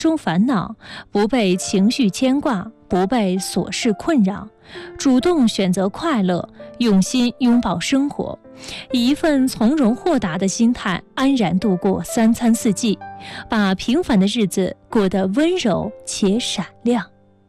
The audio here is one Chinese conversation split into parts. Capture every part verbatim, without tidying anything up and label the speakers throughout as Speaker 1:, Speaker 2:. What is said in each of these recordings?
Speaker 1: 中烦恼，不被情绪牵挂，不被琐事困扰，主动选择快乐，用心拥抱生活，以一份从容豁达的心态安然度过三餐四季，把平凡的日子过得温柔且闪亮。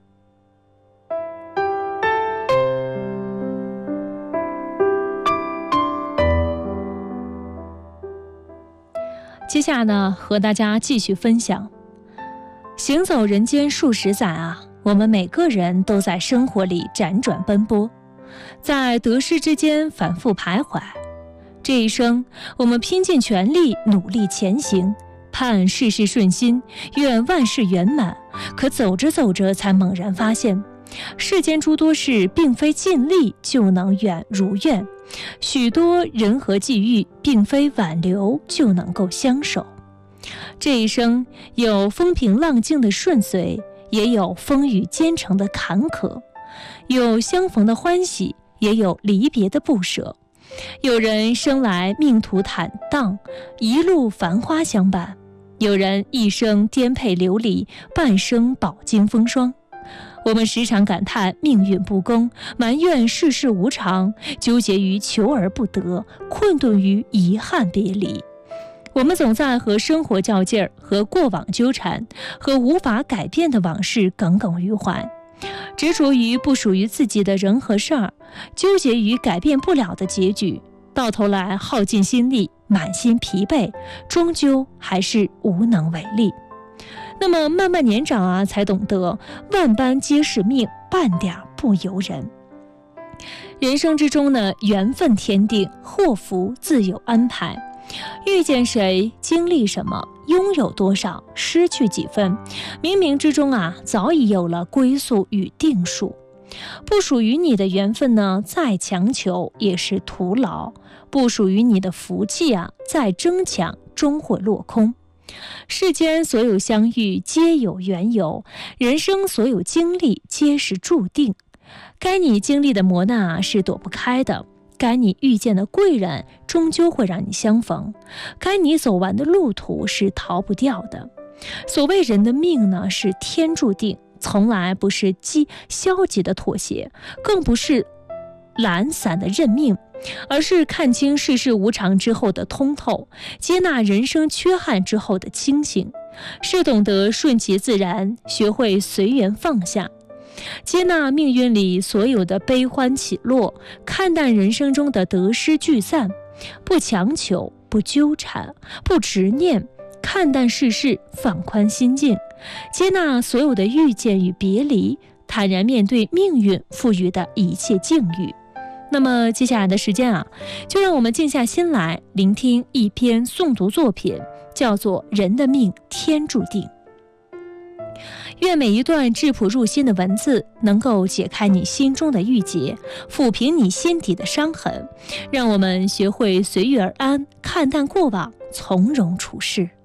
Speaker 1: 接下来呢，和大家继续分享，行走人间数十载啊，我们每个人都在生活里辗转奔波，在得失之间反复徘徊。这一生，我们拼尽全力努力前行，盼事事顺心，愿万事圆满。可走着走着，才猛然发现，世间诸多事并非尽力就能远如愿，许多人和际遇并非挽留就能够相守。这一生有风平浪静的顺遂，也有风雨兼程的坎坷，有相逢的欢喜，也有离别的不舍。有人生来命途坦荡，一路繁花相伴；有人一生颠沛流离，半生饱经风霜。我们时常感叹命运不公，埋怨世事无常，纠结于求而不得，困顿于遗憾别离。我们总在和生活较劲儿，和过往纠缠，和无法改变的往事耿耿于怀，执着于不属于自己的人和事儿，纠结于改变不了的结局，到头来耗尽心力，满心疲惫，终究还是无能为力。那么慢慢年长啊，才懂得万般皆是命，半点不由人。人生之中呢，缘分天定，祸福自有安排。遇见谁，经历什么，拥有多少，失去几分，冥冥之中啊，早已有了归宿与定数。不属于你的缘分呢，再强求也是徒劳；不属于你的福气啊，再争抢终会落空。世间所有相遇皆有缘由，人生所有经历皆是注定。该你经历的磨难啊，是躲不开的；该你遇见的贵人终究会让你相逢，该你走完的路途是逃不掉的。所谓人的命呢，是天注定，从来不是积消极的妥协，更不是懒散的认命，而是看清世事无常之后的通透，接纳人生缺憾之后的清醒，是懂得顺其自然，学会随缘放下，接纳命运里所有的悲欢起落，看淡人生中的得失聚散，不强求，不纠缠，不执念，看淡世事，放宽心境，接纳所有的遇见与别离，坦然面对命运赋予的一切境遇。那么接下来的时间啊，就让我们静下心来，聆听一篇诵读作品，叫做《人的命天注定》。愿每一段质朴入心的文字能够解开你心中的郁结，抚平你心底的伤痕，让我们学会随遇而安，看淡过往，从容处事。